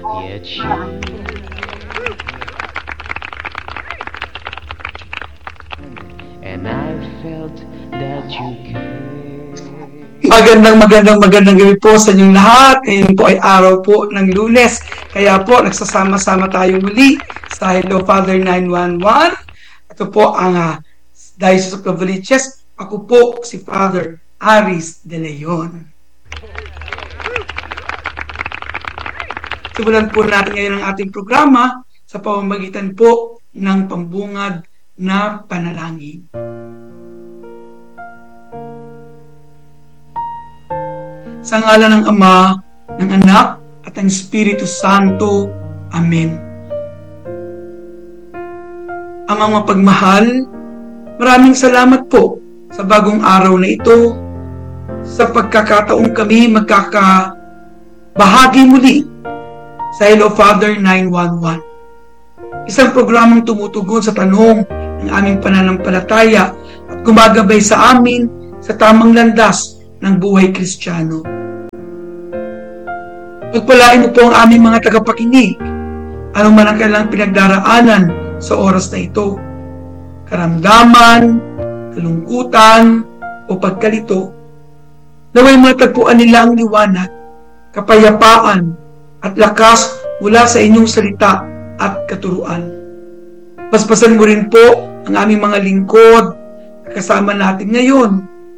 Yet you and I felt that you care. Magandang gabi po sa inyong lahat. Ngayon po ay araw po ng Lunes. Kaya po nagsasama-sama tayo muli sa Hello Father 911. Ito po ang Diocese of Novaliches. Ako po si Father Aris De Leon. Simulan po natin ngayon ang ating programa sa pamamagitan po ng pambungad na panalangin. Sa ngalan ng Ama, ng Anak, at ng Espiritu Santo. Amen. Amang mapagmahal, maraming salamat po sa bagong araw na ito, sa pagkakataong kami magkakabahagi muli sa Hello Father 911. Isang programang tumutugon sa tanong ng aming pananampalataya at gumagabay sa amin sa tamang landas ng buhay Kristiyano. Pagpalain mo po ang aming mga tagapakinig, anong man ang kailang pinagdaraanan sa oras na ito. Karamdaman, kalungkutan, o pagkalito. Naway matagpuan nila ang liwanag, kapayapaan, at lakas mula sa inyong salita at katuruan. Paspasan mo rin po ang aming mga lingkod na kasama natin ngayon.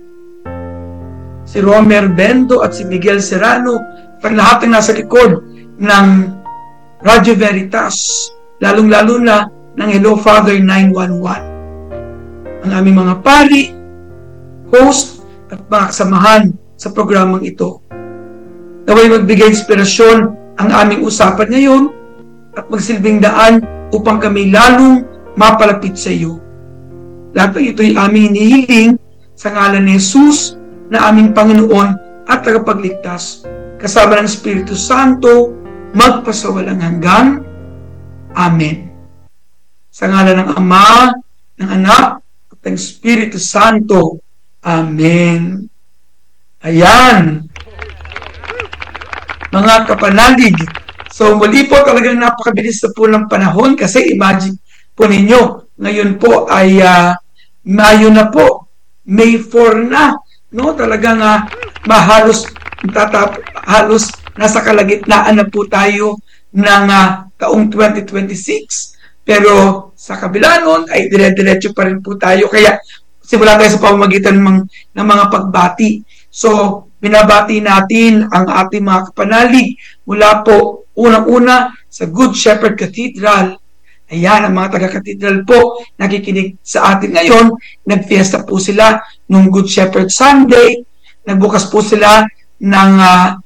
Si Romer Bendo at si Miguel Serrano, pag lahat ng nasa likod ng Radio Veritas, lalong-lalo na ng Hello Father 911. Ang aming mga pari, host, at mga kasamahan sa programang ito. Naway magbigay inspirasyon ang aming usapan ngayon at magsilbing daan upang kami lalong mapalapit sa iyo. Lahat ng ito'y aming hinihiling sa ngalan ni Jesus na aming Panginoon at tagapagligtas, kasama ng Espiritu Santo, magpasawalang hanggan. Amen. Sa ngalan ng Ama, ng Anak, at ng Espiritu Santo. Amen. Ayan. Mga kapanalig, so muli po talagang napakabilis na po ng panahon kasi imagine po ninyo, ngayon po ay Mayo na po, May 4 na. No, talagang halos nasa kalagitnaan na po tayo ng taong 2026. Pero sa kabila nun ay dire-diretso pa rin po tayo. Kaya simula tayo sa pamamagitan ng mga pagbati. So, binabati natin ang ating mga kapanalig mula po unang-una sa Good Shepherd Cathedral. Ayan, ang mga taga-cathedral po nakikinig sa atin ngayon. Nagfiesta po sila nung Good Shepherd Sunday. Nagbukas po sila ng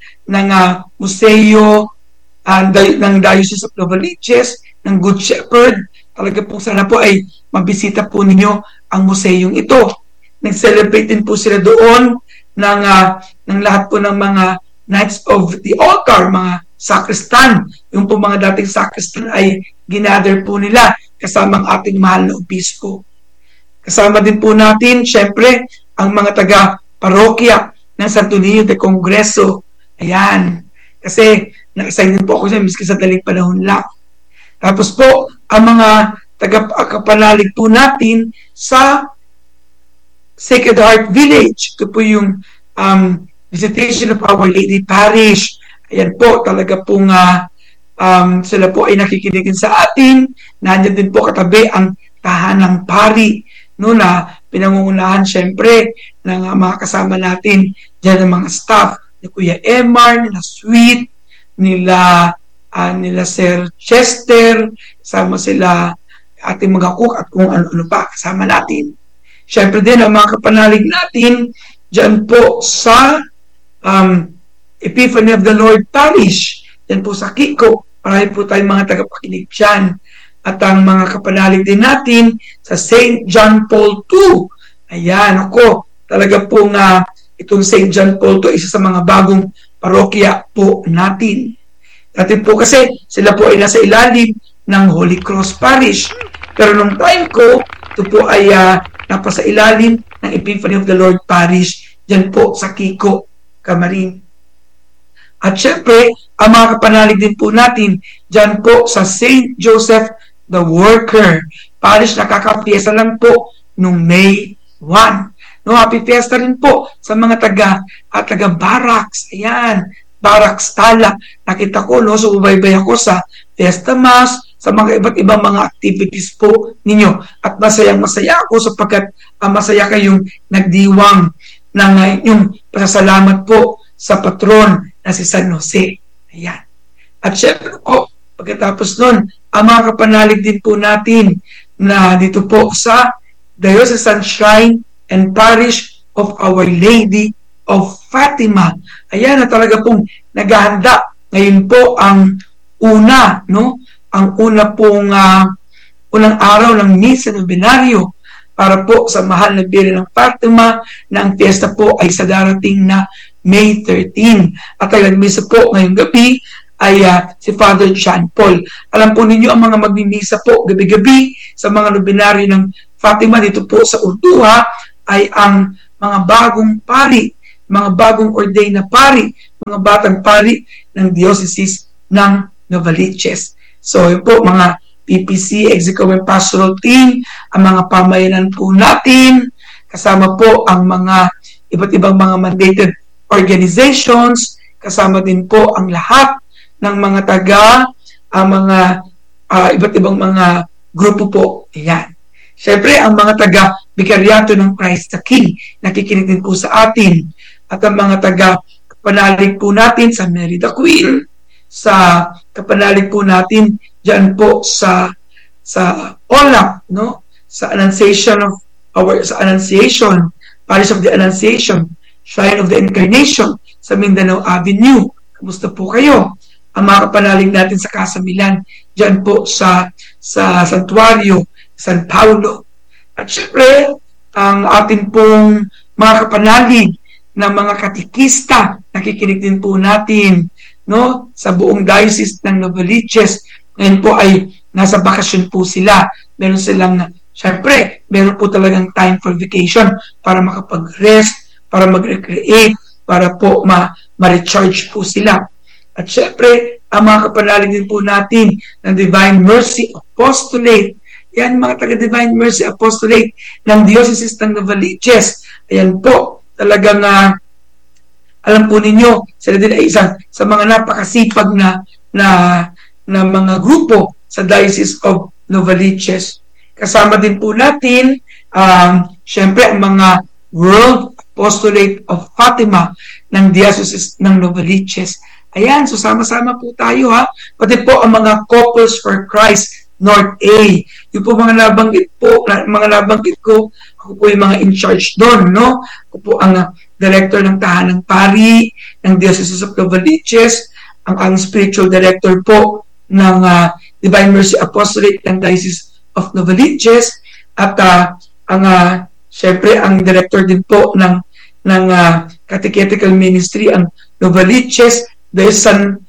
museo ng Diocese of Novaliches, ng Good Shepherd. Talaga po sana po ay mabisita po ninyo ang museong ito. Nag-celebrate din po sila doon ng lahat po ng mga Knights of the Altar, mga sacristan. Yung po mga dating sacristan ay ginather po nila kasama ang ating mahal na obispo. Kasama din po natin, syempre, ang mga taga-parokya ng Santo Niño de Congreso. Ayan. Kasi, na-excited po ako siya, miski sa daling panahon lang. Tapos po, ang mga taga-kapanalig po natin sa Sacred Heart Village. Ito po yung Visitation of Our Lady Parish. Ayan po, talaga pong sila po ay nakikinigin sa atin. Nandiyan din po katabi ang tahanang pari, no, na pinangungunahan syempre ng mga kasama natin dyan ng mga staff ni Kuya Emar, nila Sweet, nila Sir Chester, kasama sila ating mga cook at kung ano-ano pa kasama natin. Syempre din ang mga kapanalig natin dyan po sa Epiphany of the Lord Parish, dyan po sa Kiko. Marami po tayong mga tagapakinig dyan. At ang mga kapanalig din natin sa St. John Paul II. Ayan, ako, talaga pong itong St. John Paul II, isa sa mga bagong parokya po natin. Dati po kasi sila po ay nasa ilalim ng Holy Cross Parish. Pero nung time ko, ito po ay napasa ilalim ng Epiphany of the Lord Parish, dyan po sa Kiko, Camarin. At syempre, ang mga kapanalig din po natin dyan po sa St. Joseph the Worker Parish, nakakapiesta lang po nung May 1. No, happy fiesta rin po sa mga taga Barracks. Ayan, Barracks Tala. Nakita ko, no, so ubaybay ako sa Fiesta Mass, sa mga iba't ibang mga activities po ninyo. At masayang-masaya ako sapagkat masaya kayong nagdiwang ng inyong pasasalamat po sa patron na si San Jose. Ayan. At syempre po, pagkatapos nun, ang mga kapanalig din po natin na dito po sa Diocesan Shrine and Parish of Our Lady of Fatima. Ayan na talaga pong naghahanda. Ngayon po ang una, no? Ang una pong unang araw ng Misa Novenario para po sa mahal na Birhen ng Fatima na ang fiesta po ay sa darating na May 13. At ang misa po ngayong gabi ay si Father John Paul. Alam po ninyo ang mga magmimisa po gabi-gabi sa mga nobenaryo ng Fatima dito po sa Urduha ay ang mga bagong pari, mga bagong ordained na pari, mga batang pari ng Diocese ng Novaliches. So yun po mga PPC, Executive Pastoral Team, ang mga pamayanan po natin, kasama po ang mga iba't ibang mga mandated organizations, kasama din po ang lahat ng mga ang mga iba't ibang mga grupo po. Ayan. Siyempre, ang mga taga-Bikaryato ng Christ the King, nakikinig din po sa atin. At ang mga taga-kapanalig po natin sa Mary the Queen, sa kapanalig po natin diyan po sa OLAP, no? Sa Annunciation Parish of the Annunciation, Shrine of the Incarnation sa Mindanao Avenue. Kamusta po kayo? Ang mga kapanalig natin sa Casa Milan diyan po sa Santuario San Paulo. At syempre, ang atin pong mga kapanalig na mga katikista, nakikinig din po natin, no, sa buong diocese ng Novaliches. Ngayon po ay nasa bakasyon po sila. Meron silang, syempre, meron po talagang time for vacation para makapag-rest, para mag-recreate, para po ma-recharge po sila. At syempre, ang mga kapanalig din po natin ng Divine Mercy Apostolate. Yan, mga taga-Divine Mercy Apostolate ng Diocese ng Novaliches. Ayan po, talagang alam po ninyo, sila din ay isang sa mga napakasipag na mga grupo sa Diocese of Novaliches. Kasama din po natin, syempre, ang mga World Apostolate of Fatima ng Diocese ng Novaliches. Ayan, so sama-sama po tayo ha. Pati po ang mga Couples for Christ North A. Yung po mga nabanggit ko, ako po yung mga in charge doon, no? Ako po ang director ng Tahanang Pari ng Diocese of Novaliches, ang spiritual director po ng Divine Mercy Apostolate ng Diocese of Novaliches, at syempre ang director din po ng Catechetical Ministry ang Novaliches Diocesan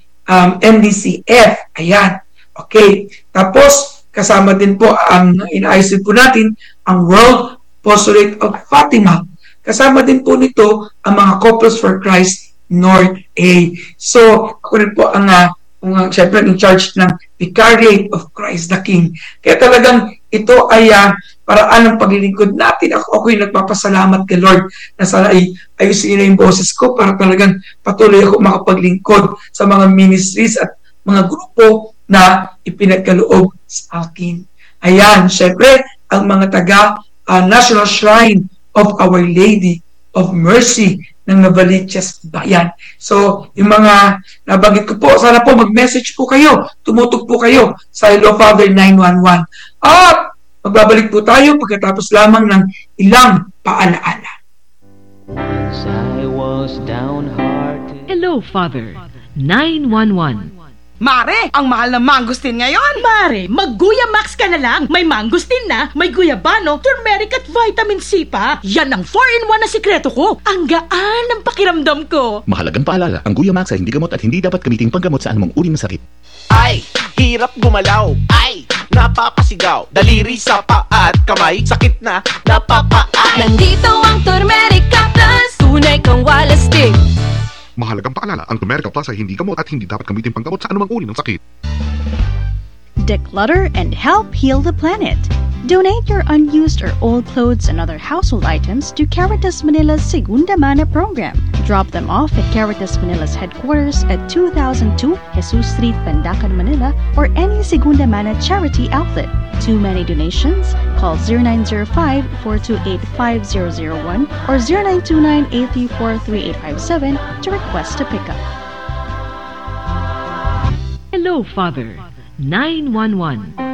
NDCF. Ayan. Okay. Tapos, kasama din po ang inaayos din po natin ang World Apostolate of Fatima. Kasama din po nito ang mga Couples for Christ North A. So, ako rin po ang syempre in charge ng Vicariate of Christ the King. Kaya talagang ito ay paraan ng paglilingkod natin. Ako yung nagpapasalamat kay Lord na sana ay ayusin na yung boses ko para talagang patuloy ako makapaglingkod sa mga ministries at mga grupo na ipinagkaloob sa akin. Ayan, syempre, ang mga National Shrine of Our Lady of Mercy ng Novaliches Bayan. So, yung mga nabanggit ko po, sana po mag-message po kayo, tumutog po kayo sa Hello Father 911. At magbabalik po tayo pagkatapos lamang ng ilang paalaala. Once I was downhearted. Hello, Father. 911. Mare, ang mahal ng mangustin ngayon. Mare, mag-Guya Max ka na lang. May mangustin na, may guyabano, turmeric at vitamin C pa. Yan ang 4-in-1 na sikreto ko. Ang gaan ng pakiramdam ko. Mahalagang paalala, ang Guya Max ay hindi gamot at hindi dapat gamiting panggamot sa anumang uri ng sakit. Ay, hirap gumalaw. Ay, napapasigaw. Daliri sa paa at kamay, sakit na napapaan. Nandito ang turmeric plus, tunay kang walastik. Mahalagang paalala, ang Turmerica Plus ay hindi gamot at hindi dapat gamitin panggamot sa anumang uri ng sakit. Declutter and help heal the planet. Donate your unused or old clothes and other household items to Caritas Manila's Segunda Mana program. Drop them off at Caritas Manila's headquarters at 2002 Jesus Street, Pandacan, Manila, or any Segunda Mana charity outlet. Too many donations? Call 0905-428-5001 or 0929-834-3857 to request a pickup. Hello, Father. 911.